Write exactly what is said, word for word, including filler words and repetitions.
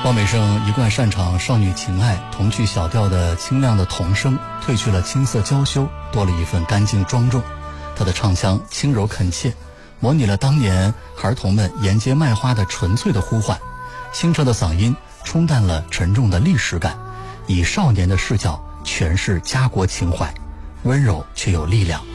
汪美胜一贯擅长少女情爱、童趣小调的清亮的童声，褪去了青涩娇羞，多了一份干净庄重。她的唱腔轻柔恳切，模拟了当年孩童们沿街卖花的纯粹的呼唤。清澈的嗓音冲淡了沉重的历史感，以少年的视角诠释家国情怀，温柔却有力量。